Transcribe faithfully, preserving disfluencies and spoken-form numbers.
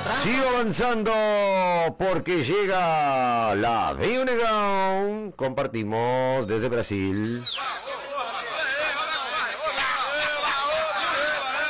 Sigo avanzando porque llega la Viunegão. Compartimos desde Brasil.